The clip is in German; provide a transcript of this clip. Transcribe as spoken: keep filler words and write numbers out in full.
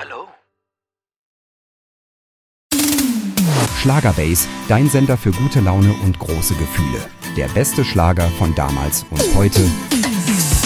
Hallo? Schlagerbase, dein Sender für gute Laune und große Gefühle. Der beste Schlager von damals und heute.